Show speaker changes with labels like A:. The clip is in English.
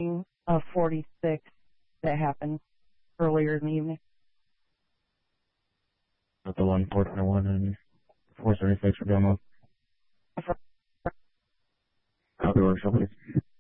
A: of 46 that happened earlier in the evening.
B: At the 141 and 476 for Belmont. Copy, workshop, please.